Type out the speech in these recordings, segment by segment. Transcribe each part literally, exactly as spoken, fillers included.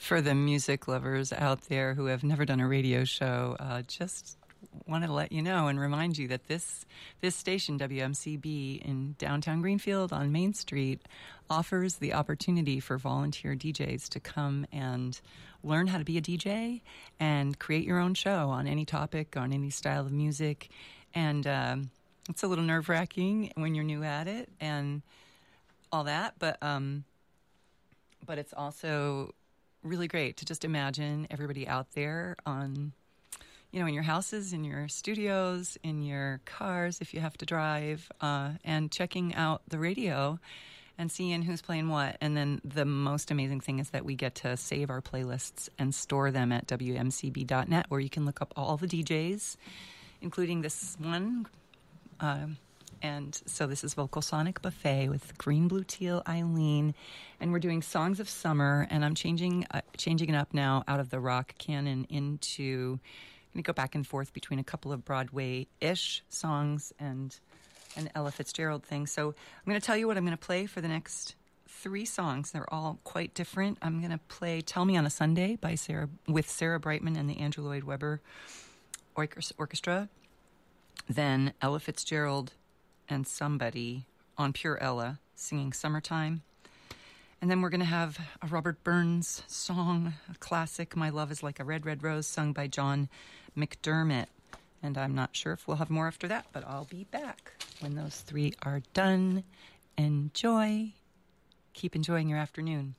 for the music lovers out there who have never done a radio show, uh, just wanted to let you know and remind you that this this station, W M C B, in downtown Greenfield on Main Street, offers the opportunity for volunteer D Js to come and learn how to be a D J and create your own show on any topic, on any style of music. And um, it's a little nerve-wracking when you're new at it and all that, but um, but it's also really great to just imagine everybody out there on, you know, in your houses, in your studios, in your cars, if you have to drive, uh, and checking out the radio and seeing who's playing what. And then the most amazing thing is that we get to save our playlists and store them at W M C B dot net, where you can look up all the D Js, including this one. Um, and so this is Vocal Sonic Buffet with Green Blue Teal Eileen, and we're doing Songs of Summer, and I'm changing uh, changing it up now out of the rock canon into... I'm going to go back and forth between a couple of Broadway-ish songs and an Ella Fitzgerald thing. So I'm going to tell you what I'm going to play for the next three songs. They're all quite different. I'm going to play Tell Me on a Sunday by Sarah, with Sarah Brightman and the Andrew Lloyd Webber Orchestra. Then Ella Fitzgerald and somebody on Pure Ella singing Summertime. And then we're going to have a Robert Burns song, a classic, My Love is Like a Red, Red Rose, sung by John McDermott. And I'm not sure if we'll have more after that, but I'll be back when those three are done. Enjoy. Keep enjoying your afternoon.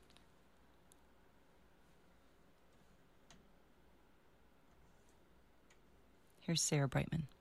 Here's Sarah Brightman.